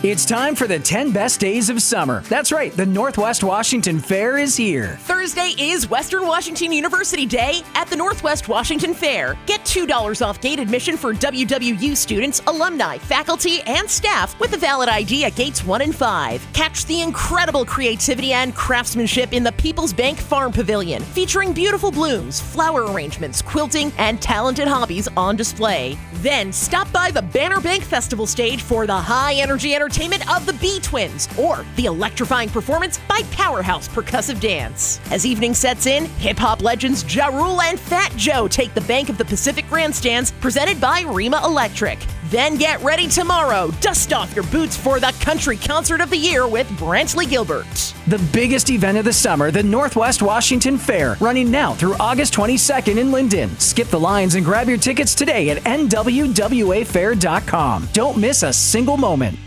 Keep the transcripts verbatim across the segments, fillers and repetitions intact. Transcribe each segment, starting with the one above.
It's time for the ten best days of summer. That's right, the Northwest Washington Fair is here. Thursday is Western Washington University Day at the Northwest Washington Fair. Get two dollars off gate admission for W W U students, alumni, faculty, and staff with a valid I D at gates one and five. Catch the incredible creativity and craftsmanship in the People's Bank Farm Pavilion, featuring beautiful blooms, flower arrangements, quilting, and talented hobbies on display. Then stop by the Banner Bank Festival stage for the high-energy entertainment of the B-Twins, or the electrifying performance by Powerhouse Percussive Dance. As evening sets in, hip-hop legends Ja Rule and Fat Joe take the Bank of the Pacific grandstands, presented by Rima Electric. Then get ready tomorrow. Dust off your boots for the Country Concert of the Year with Brantley Gilbert. The biggest event of the summer, the Northwest Washington Fair, running now through August twenty-second in Linden. Skip the lines and grab your tickets today at N W W A fair dot com. Don't miss a single moment.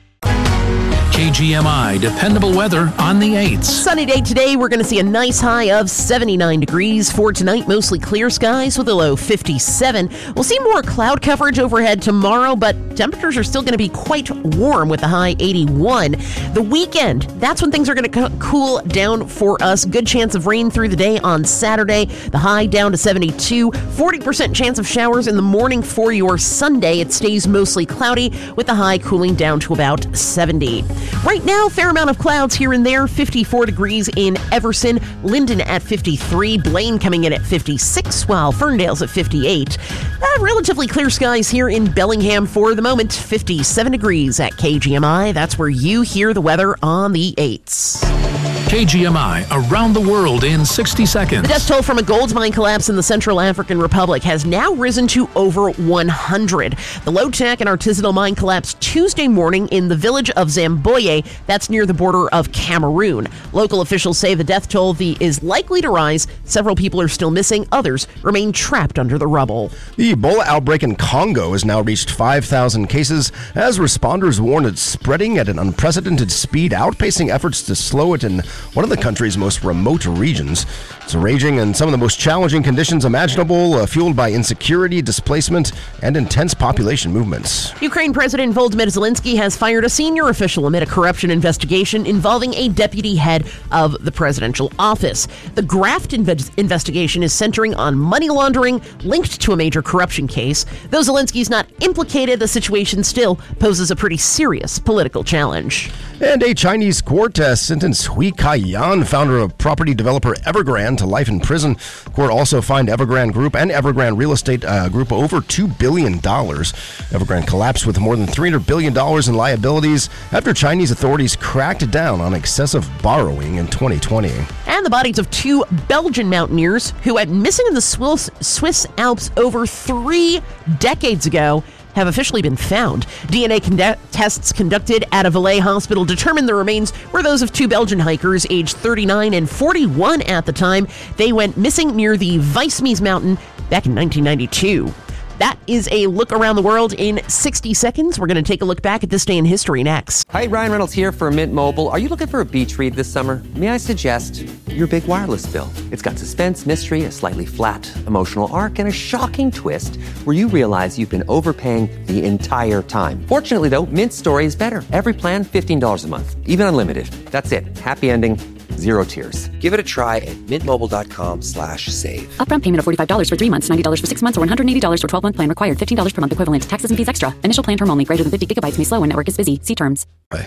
K G M I dependable weather on the eights. Sunny day today. We're going to see a nice high of seventy-nine degrees. For tonight, mostly clear skies with a low fifty-seven. We'll see more cloud coverage overhead tomorrow, but temperatures are still going to be quite warm with a high eighty-one. The weekend, that's when things are going to co- cool down for us. Good chance of rain through the day on Saturday. The high down to seventy-two. forty percent chance of showers in the morning for your Sunday. It stays mostly cloudy with the high cooling down to about seventy. Right now, fair amount of clouds here and there. fifty-four degrees in Everson, Linden at fifty-three, Blaine coming in at fifty-six, while Ferndale's at fifty-eight. Uh, relatively clear skies here in Bellingham for the moment. fifty-seven degrees at K G M I. That's where you hear the weather on the eights. K G M I around the world in sixty seconds. The death toll from a gold mine collapse in the Central African Republic has now risen to over one hundred. The low-tech and artisanal mine collapsed Tuesday morning in the village of Zamboye. That's near the border of Cameroon. Local officials say the death toll the, is likely to rise. Several people are still missing. Others remain trapped under the rubble. The Ebola outbreak in Congo has now reached five thousand cases as responders warn it's spreading at an unprecedented speed, outpacing efforts to slow it in one of the country's most remote regions. It's raging in some of the most challenging conditions imaginable, uh, fueled by insecurity, displacement, and intense population movements. Ukraine President Volodymyr Zelensky has fired a senior official amid a corruption investigation involving a deputy head of the presidential office. The graft inve- investigation is centering on money laundering linked to a major corruption case. Though Zelensky's not implicated, the situation still poses a pretty serious political challenge. And a Chinese court has sentenced Hui Kai-yan, founder of property developer Evergrande, to life in prison. The court also fined Evergrande Group and Evergrande Real Estate uh, Group over two billion dollars. Evergrande collapsed with more than three hundred billion dollars in liabilities after Chinese authorities cracked down on excessive borrowing in twenty twenty. And the bodies of two Belgian mountaineers who went missing in the Swiss, Swiss Alps over three decades ago have officially been found. D N A con- tests conducted at a Valais hospital determined the remains were those of two Belgian hikers aged thirty-nine and forty-one at the time. They went missing near the Weissmies Mountain back in nineteen ninety-two. That is a look around the world in sixty seconds. We're going to take a look back at this day in history next. Hi, Ryan Reynolds here for Mint Mobile. Are you looking for a beach read this summer? May I suggest your big wireless bill? It's got suspense, mystery, a slightly flat emotional arc, and a shocking twist where you realize you've been overpaying the entire time. Fortunately, though, Mint's story is better. Every plan, fifteen dollars a month, even unlimited. That's it. Happy ending. Zero tears. Give it a try at mintmobile.com slash save. Upfront payment of forty-five dollars for three months, ninety dollars for six months, or one hundred eighty dollars for twelve-month plan required. fifteen dollars per month equivalent. Taxes and fees extra. Initial plan term only. Greater than fifty gigabytes may slow when network is busy. See terms.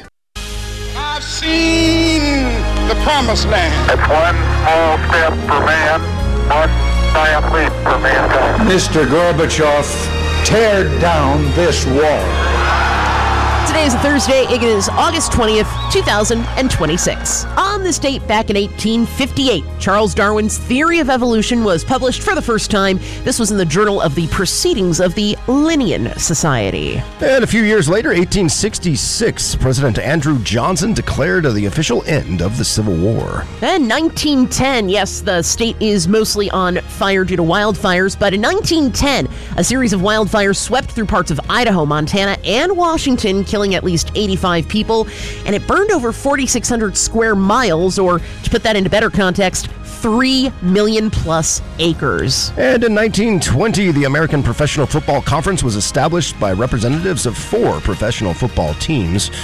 I've seen the promised land. It's one small step for man, one giant leap for mankind. Mister Gorbachev, tear down this wall. Today is a Thursday. It is August twentieth, two thousand twenty-six. On this date, back in eighteen fifty-eight, Charles Darwin's theory of evolution was published for the first time. This was in the Journal of the Proceedings of the Linnean Society. And a few years later, eighteen sixty-six, President Andrew Johnson declared the official end of the Civil War. And nineteen ten, yes, the state is mostly on fire due to wildfires, but in nineteen ten, a series of wildfires swept through parts of Idaho, Montana, and Washington, killing at least eighty-five people, and it burned over forty-six hundred square miles, or to put that into better context, three million plus acres. And in nineteen twenty, the American Professional Football Conference was established by representatives of four professional football teams.